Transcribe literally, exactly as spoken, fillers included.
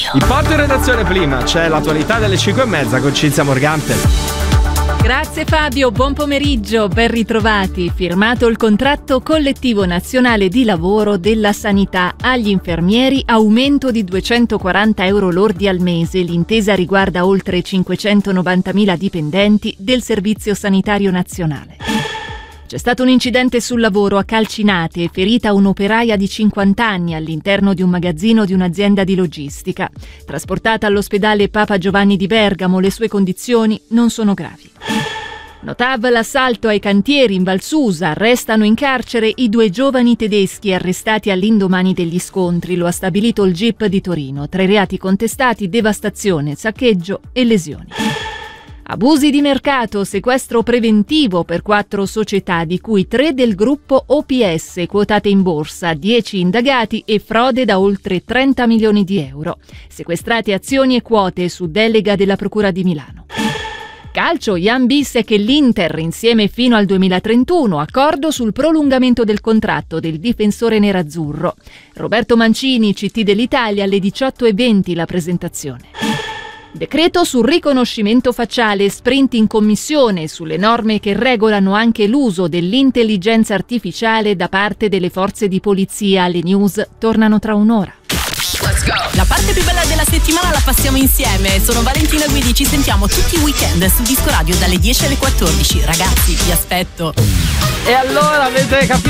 Il porto in redazione prima, c'è l'attualità delle cinque e mezza con Cinzia Morgante. Grazie Fabio, buon pomeriggio, ben ritrovati. Firmato il contratto collettivo nazionale di lavoro della sanità. Agli infermieri aumento di duecentoquaranta euro lordi al mese. L'intesa riguarda oltre cinquecentonovantamila dipendenti del Servizio Sanitario Nazionale. C'è stato un incidente sul lavoro a Calcinate, ferita un'operaia di cinquanta anni all'interno di un magazzino di un'azienda di logistica. Trasportata all'ospedale Papa Giovanni di Bergamo, le sue condizioni non sono gravi. Notav l'assalto ai cantieri in Valsusa, restano in carcere i due giovani tedeschi arrestati all'indomani degli scontri, lo ha stabilito il G I P di Torino. Tre reati contestati: devastazione, saccheggio e lesioni. Abusi di mercato, sequestro preventivo per quattro società, di cui tre del gruppo O P S quotate in borsa, dieci indagati e frode da oltre trenta milioni di euro. Sequestrate azioni e quote su delega della Procura di Milano. Calcio, Jan Bissek e l'Inter insieme fino al duemilatrentuno, accordo sul prolungamento del contratto del difensore nerazzurro. Roberto Mancini, C T dell'Italia, alle diciotto e venti la presentazione. Decreto sul riconoscimento facciale, sprint in commissione sulle norme che regolano anche l'uso dell'intelligenza artificiale da parte delle forze di polizia. Le news tornano tra un'ora. La parte più bella della settimana la passiamo insieme. Sono Valentina Guidi, ci sentiamo tutti i weekend su Disco Radio dalle dieci alle quattordici. Ragazzi, vi aspetto. E allora avete capito?